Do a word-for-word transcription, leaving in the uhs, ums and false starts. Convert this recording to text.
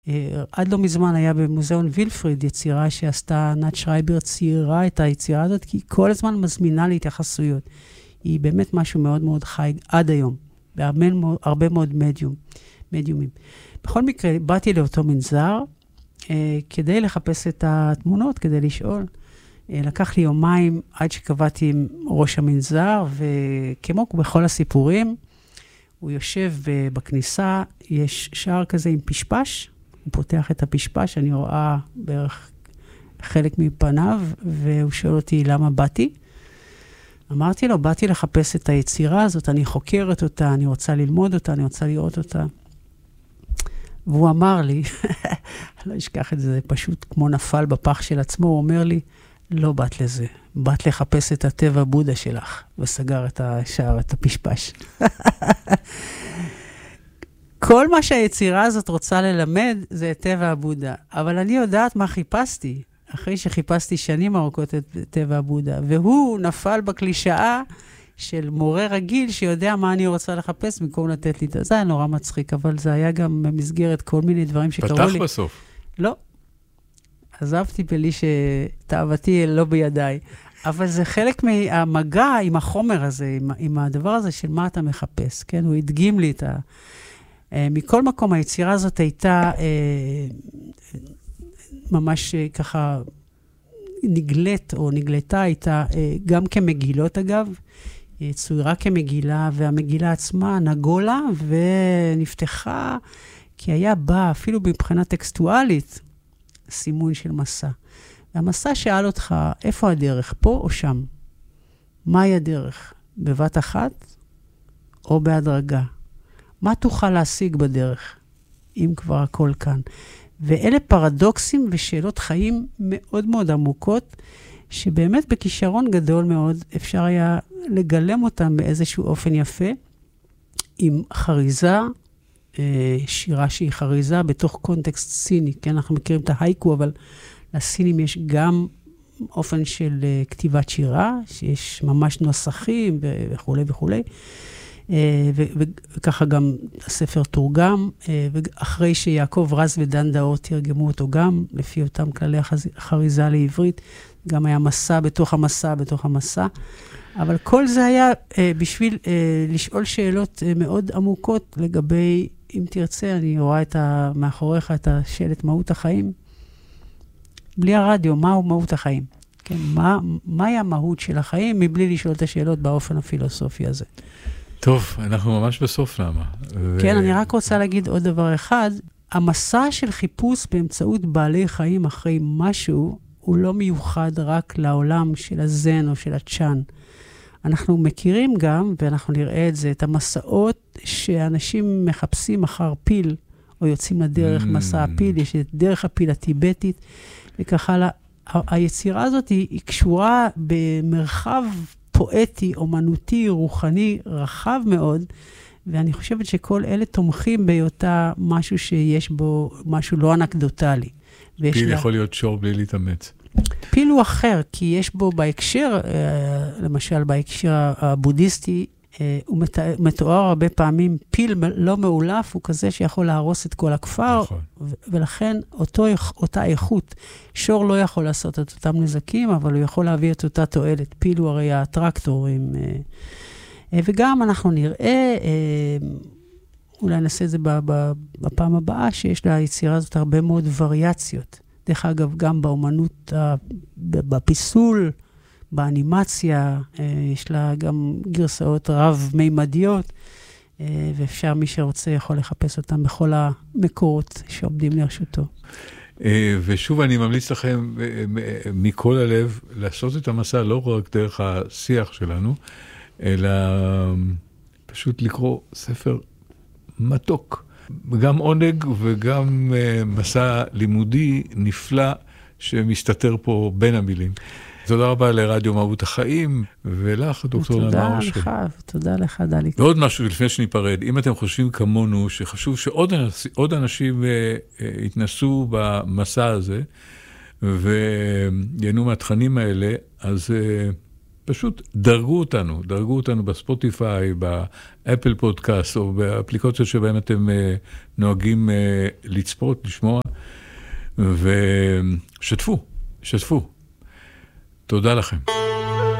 עד לא מזמן היה במוזיאון וילפריד יצירה שעשתה נת שרייבר, ציירה את היצירה הזאת, כי היא כל הזמן מזמינה להתייחסויות. היא באמת משהו מאוד מאוד חי עד היום, בהרבה הרבה מאוד מדיום, מדיומים. בכל מקרה, באתי לאותו מנזר, אה, כדי לחפש את התמונות, כדי לשאול. אה, לקח לי יומיים עד שקבעתי עם ראש המנזר, וכמו בכל הסיפורים, הוא יושב בכניסה, יש שער כזה עם פשפש, הוא פותח את הפשפש, אני רואה בערך חלק מפניו, והוא שואל אותי למה באתי. אמרתי לו, באתי לחפש את היצירה הזאת, אני חוקרת אותה, אני רוצה ללמוד אותה, אני רוצה לראות אותה. והוא אמר לי, לא אשכח את זה, זה פשוט כמו נפל בפח של עצמו, הוא אומר לי, לא באת לזה, באת לחפש את הטבע בודה שלך, וסגר את השער, את הפשפש. כל מה שהיצירה הזאת רוצה ללמד, זה טבע הבודה. אבל אני יודעת מה חיפשתי, אחרי שחיפשתי שנים ארוכות את טבע הבודה, והוא נפל בקלישאה של מורה רגיל שיודע מה אני רוצה לחפש, במקום לתת לי את זה. זה היה נורא מצחיק, אבל זה היה גם במסגרת כל מיני דברים שקראו לי. פתח בסוף. לא. עזבתי בלי שתאוותי לא בידיי. אבל זה חלק מהמגע עם החומר הזה, עם, עם הדבר הזה של מה אתה מחפש. כן? הוא הדגים לי את ה... מכל מקום, היצירה הזאת הייתה ממש ככה נגלית, או נגלתה, הייתה גם כמגילות אגב, צוירה כמגילה, והמגילה עצמה נגולה ונפתחה, כי היה בה, אפילו מבחינה טקסטואלית, סימון של מסע. והמסע שאל אותך, איפה הדרך, פה או שם? מהי הדרך? בבת אחת או בהדרגה? מה תוכל להשיג בדרך, אם כבר הכל כאן? ואלה פרדוקסים ושאלות חיים מאוד מאוד עמוקות, שבאמת בכישרון גדול מאוד אפשר היה לגלם אותם באיזשהו אופן יפה, עם חריזה, שירה שהיא חריזה בתוך קונטקסט סיני, כן, אנחנו מכירים את ההייקו, אבל לסינים יש גם אופן של כתיבת שירה, שיש ממש נוסחים וכו' וכו'. וככה גם הספר תורגם, ואחרי שיעקב רז ודן דאור תרגמו אותו גם, לפי אותם כללי החריזה לעברית, גם היה מסע בתוך המסע, בתוך המסע. אבל כל זה היה בשביל לשאול שאלות מאוד עמוקות לגבי, אם תרצה, אני רואה את ה, מאחוריך את השאלת מהות החיים. בלי הרדיו, מהו מהות החיים? כן, מה, מהי המהות של החיים, מבלי לשאול את השאלות באופן הפילוסופי הזה. טוב, אנחנו ממש בסוף למה. כן, ו... אני רק רוצה להגיד עוד דבר אחד. המסע של חיפוש באמצעות בעלי חיים אחרי משהו, הוא לא מיוחד רק לעולם של הזן או של הצ'אן. אנחנו מכירים גם, ואנחנו נראה את זה, את המסעות שאנשים מחפשים אחר פיל, או יוצאים לדרך mm. מסע הפיל, יש את דרך הפיל הטיבטית, וככה לה, היצירה הזאת היא, היא קשורה במרחב פואטי, אומנותי, רוחני, רחב מאוד, ואני חושבת שכל אלה תומכים בהיותה משהו שיש בו, משהו לא אנקדוטלי. פיל לה... יכול להיות שור בלי להתאמץ. פיל הוא אחר, כי יש בו בהקשר, למשל בהקשר הבודהיסטי, הוא מתואר הרבה פעמים, פיל לא מאולף, הוא כזה שיכול להרוס את כל הכפר, נכון. ולכן אותו, אותה איכות, שור לא יכול לעשות את אותם נזקים, אבל הוא יכול להביא את אותה תועלת. פיל הוא הרי הטרקטורים. וגם אנחנו נראה, אולי נעשה את זה בפעם הבאה, שיש ליצירה הזאת הרבה מאוד וריאציות. דרך אגב, גם באומנות, בפיסול, באנימציה, יש לה גם גרסאות רב-מימדיות, ואפשר מי שרוצה יכול לחפש אותם בכל המקורות שעומדים לרשותו. ושוב אני ממליץ לכם מכל הלב לעשות את המסע לא רק דרך השיח שלנו, אלא פשוט לקרוא ספר מתוק. גם עונג וגם מסע לימודי נפלא שמסתתר פה בין המילים. תודה רבה לרדיו מהות החיים, ולך, דוקטור נעמה אושרי. תודה לך, תודה לך, דליק. ועוד משהו לפני שניפרד, אם אתם חושבים כמונו, שחשוב שעוד אנשים, עוד אנשים יתנסו במסע הזה, ויהנו מהתכנים האלה, אז פשוט דרגו אותנו, דרגו אותנו בספוטיפיי, באפל פודקאסט, או באפליקציות שבהם אתם נוהגים לצפות, לשמוע, ושתפו, שתפו. תודה לכם.